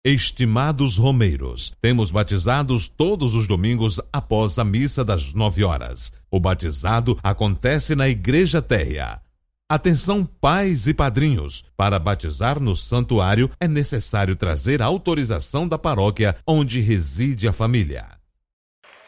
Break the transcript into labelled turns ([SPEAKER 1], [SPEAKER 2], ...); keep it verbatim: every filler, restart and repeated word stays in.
[SPEAKER 1] Estimados romeiros, temos batizados todos os domingos após a missa das nove horas. O batizado acontece na Igreja Térrea. Atenção, pais e padrinhos! Para batizar no santuário é necessário trazer a autorização da paróquia onde reside a família.